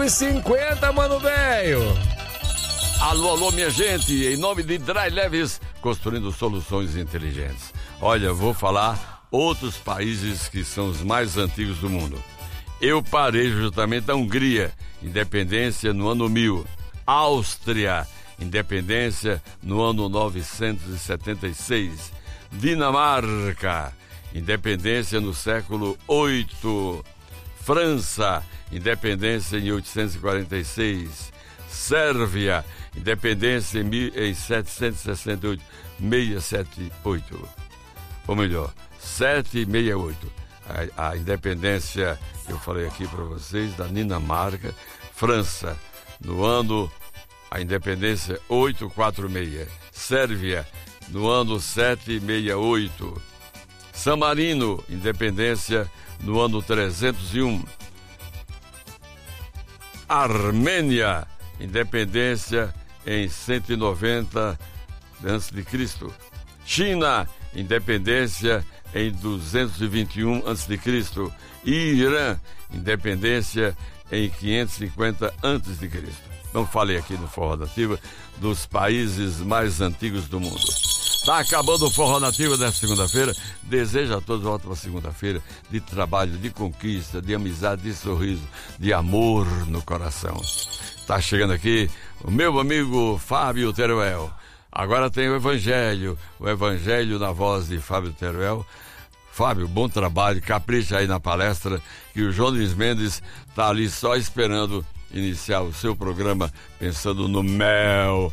5h50, mano velho. Alô, alô, minha gente, em nome de Dry Leves, construindo soluções inteligentes. Olha, vou falar outros países que são os mais antigos do mundo. Eu parei justamente da Hungria, independência no ano 1000. Áustria, independência no ano 976. Dinamarca, independência no século 8. França, independência em 846. Sérvia, independência em 768. 678. Ou melhor, 768. A independência que eu falei aqui para vocês da Dinamarca. França, no ano, a independência 846. Sérvia, no ano 768. San Marino, independência no ano 301. Armênia, independência em 190 a.C. China, independência em 221 a.C. Irã, independência em 550 a.C. Não falei aqui no Forró Nativa dos países mais antigos do mundo. Tá acabando o Forró Nativa desta segunda-feira. Desejo a todos uma ótima segunda-feira de trabalho, de conquista, de amizade, de sorriso, de amor no coração. Tá chegando aqui o meu amigo Fábio Teruel. Agora tem o Evangelho na voz de Fábio Teruel. Fábio, bom trabalho, capricha aí na palestra, que o Jones Mendes tá ali só esperando iniciar o seu programa, pensando no mel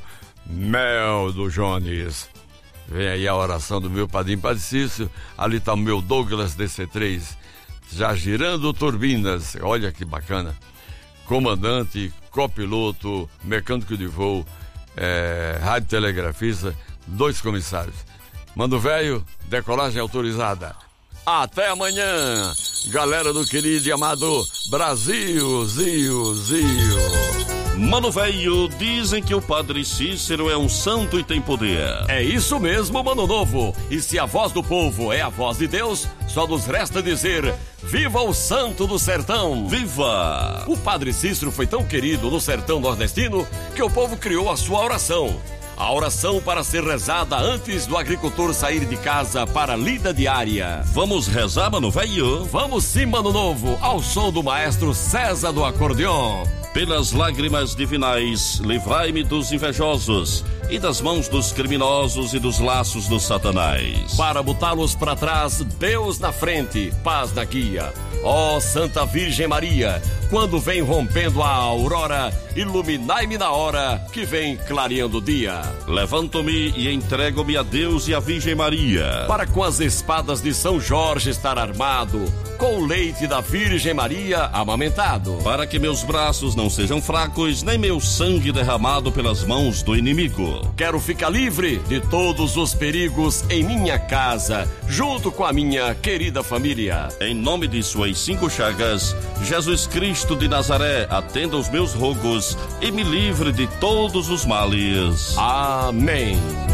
do Jones. Vem aí a oração do meu padrinho Padre Cício, ali tá o meu Douglas DC3, já girando turbinas, olha que bacana. Comandante, copiloto, mecânico de voo, radiotelegrafista, 2 comissários. Mano velho, decolagem autorizada. Até amanhã, galera do querido e amado Brasil, Zio. Mano velho, dizem que o Padre Cícero é um santo e tem poder. É isso mesmo, mano novo. E se a voz do povo é a voz de Deus, só nos resta dizer: viva o santo do sertão! Viva! O Padre Cícero foi tão querido no sertão nordestino que o povo criou a sua oração. A oração para ser rezada antes do agricultor sair de casa para a lida diária. Vamos rezar, mano velho? Vamos sim, mano novo, ao som do maestro César do acordeon. Pelas lágrimas divinais, livrai-me dos invejosos e das mãos dos criminosos e dos laços do Satanás. Para botá-los para trás, Deus na frente, paz na guia. Ó Santa Virgem Maria, quando vem rompendo a aurora, iluminai-me na hora que vem clareando o dia. Levanto-me e entrego-me a Deus e a Virgem Maria, para com as espadas de São Jorge estar armado, com o leite da Virgem Maria amamentado, para que meus braços não sejam fracos, nem meu sangue derramado pelas mãos do inimigo. Quero ficar livre de todos os perigos em minha casa, junto com a minha querida família. Em nome de suas 5 chagas, Jesus Cristo de Nazaré, atenda os meus rogos e me livre de todos os males. Amém.